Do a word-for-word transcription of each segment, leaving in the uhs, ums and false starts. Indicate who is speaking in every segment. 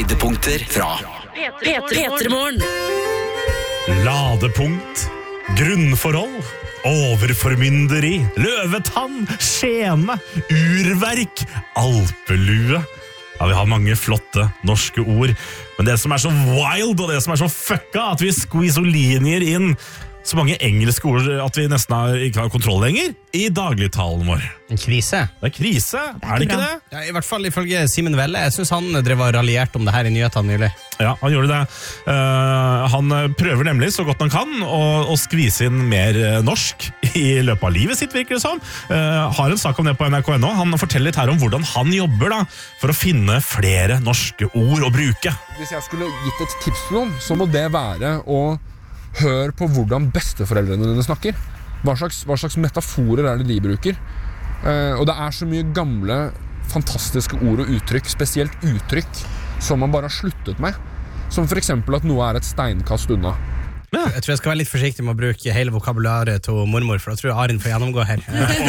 Speaker 1: høydepunkter fra
Speaker 2: P tre Morgen.
Speaker 3: Ladepunkt, grunnforhold, overformynderi, løvetann, skjene, urverk, alpelue. Ja, vi har mange flotte norske ord, men det som er så wild og det som er så fucka, at vi squeezolinier inn så mange engelske ord at vi nesten har, ikke har kontroll lenger i dagligtalen vår.
Speaker 4: En krise.
Speaker 3: Det er krise, det er, er det ikke det?
Speaker 4: Ja, i hvert fall ifølge Simen Velle. Jeg synes han drev og raljert om det her i nyhetene nylig.
Speaker 3: Ja, han gjorde det. Uh, han prøver nemlig så godt han kan å, å skvise inn mer norsk i løpet av livet sitt, virker det som. Uh, har en sak om det på N R K punkt N O. Han forteller litt her om hvordan han jobber da, for å finne flere norske ord å bruke.
Speaker 5: Hvis jeg skulle gitt et tips til noen, så må det være å høre på hvordan besteforeldrene dine snakker. Hva slags, hva slags metaforer er det de bruker? Uh, og det er så mye gamle, fantastiske ord og uttrykk, spesielt uttrykk, som man bare har sluttet med. Som for eksempel at noe er et steinkast unna.
Speaker 4: Ja. Jeg tror jeg skal være litt forsiktig med å bruke hele vokabularet til mormor, for da tror jeg Arin får gjennomgå her.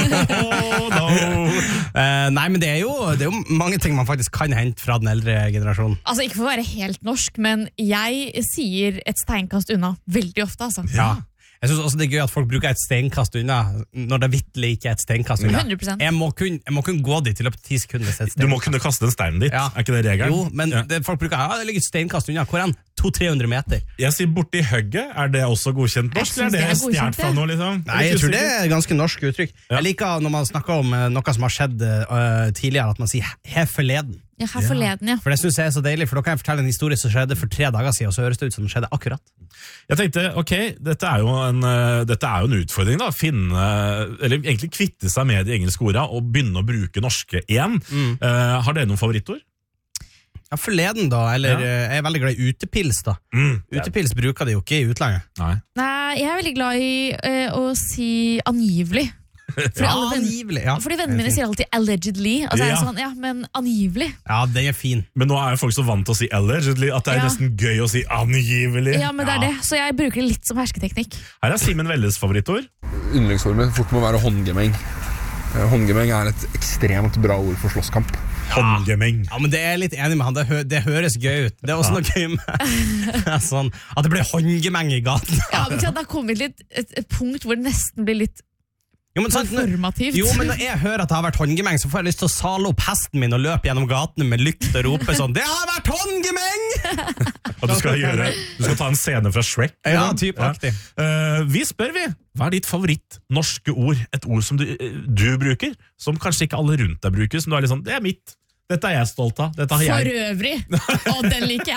Speaker 3: oh, no.
Speaker 4: uh, nei, men det er, jo, det er jo mange ting man faktisk kan hente fra den eldre generasjonen.
Speaker 6: Altså, ikke for å være helt norsk, men jeg sier et steinkast unna veldig ofte, altså.
Speaker 4: Ja. Jeg synes også det er gøy at folk bruker et steinkast unna når det vitterlig ikke er et steinkast unna.
Speaker 6: hundre prosent.
Speaker 4: Jeg må kun, jeg må kun gå dit i løpet av ti sekunder.
Speaker 3: Du må kunne kaste den steinen dit,
Speaker 4: ja.
Speaker 3: Er ikke det regelen?
Speaker 4: Jo, men
Speaker 3: ja.
Speaker 4: det, folk bruker, ja, det ligger et steinkast unna. Hvor er den? to til tre hundre meter.
Speaker 3: Jeg sier borti høgget, er det også godkjent norsk?
Speaker 6: Jeg
Speaker 3: eller er det,
Speaker 6: det er
Speaker 3: stjert fra noe, liksom?
Speaker 4: Nei, jeg tror det er ganske norsk uttrykk. Ja. Jeg liker når man snakker om uh, noe som har skjedd uh, tidligere, at man sier her forleden.
Speaker 6: Ja, her forleden, ja.
Speaker 4: For det synes jeg er så deilig, for da kan jeg fortelle en historie som skjedde for tre dager siden, og så høres det ut som det skjedde akkurat.
Speaker 3: Jeg tenkte, ok, dette er jo en, dette er jo en utfordring da, finne, eller egentlig kvitte seg med de engelske ordene, og begynne å bruke norske igjen. Mm. Uh, har dere noen favorittord?
Speaker 4: Ja, forleden da, eller ja. Jeg er veldig glad i utepils da. Mm. Utepils bruker de jo ikke i utlandet.
Speaker 3: Nei.
Speaker 6: Nei, jeg er veldig glad i uh, å si angivelig. Fordi,
Speaker 4: ja,
Speaker 6: venn,
Speaker 4: angivelig, ja.
Speaker 6: fordi vennene mine sier alltid allegedly. Og så er jeg sånn, ja, men angivelig.
Speaker 4: Ja, det er fin.
Speaker 3: Men nå er jo folk så vant til å si allegedly at det er ja. Nesten gøy å si angivelig.
Speaker 6: Ja, men det er det, så jeg bruker det litt som hersketeknikk.
Speaker 3: Her er Simen Velles favorittord.
Speaker 5: Yndlingsformen fort må være håndgemeng. Håndgemeng er et ekstremt bra ord for slåsskamp.
Speaker 3: Håndgemeng.
Speaker 4: Ja, men det er jeg litt enig med han. Det, hø det høres gøy ut. Det er også ja. Noe gøy med sånn, at det blir håndgemeng i gaten.
Speaker 6: Ja, men det har kommet litt et, et punkt hvor det nesten blir litt
Speaker 4: jo, men sånn,
Speaker 6: formativt.
Speaker 4: Jo, men når jeg hører at det har vært håndgemeng, så får jeg lyst til å sale opp hesten min og løpe gjennom gatene med lykt og rope sånn, det har vært håndgemeng!
Speaker 3: Og du skal, gjøre, du skal ta en scene fra Shrek.
Speaker 4: Ja, typaktig.
Speaker 3: Ja. Uh, vi spør vi, hva er ditt favoritt norske ord? Et ord som du, du bruker, som kanskje ikke alle rundt deg bruker, som du er litt sånn, det er mitt. Dette er jeg stolt av. Dette har jeg.
Speaker 6: For øvrig. Og den liker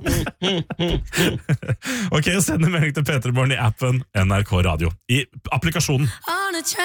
Speaker 6: jeg.
Speaker 3: Ok, send en melding til P tre Morgen i appen N R K Radio. I applikasjonen.